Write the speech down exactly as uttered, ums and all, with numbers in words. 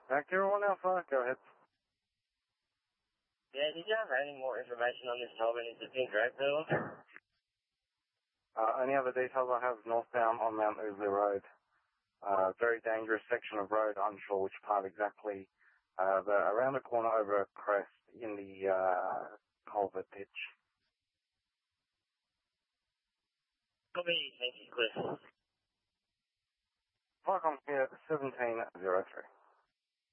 Uh, Kira one Alpha, go ahead. Yeah, did you have any more information on this job and is it Pink Roadville? Uh, any other details I have northbound on Mount Ousley Road. Uh, very dangerous section of road, unsure which part exactly. Uh, the, around the corner over a crest in the, uh, culvert ditch. Copy, thank you, Cliff. Park on here, seventeen oh three.